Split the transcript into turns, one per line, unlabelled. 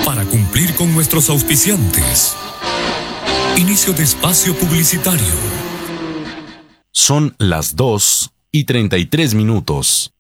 para cumplir con nuestros auspiciantes. Inicio de espacio publicitario.
Son las 2:33.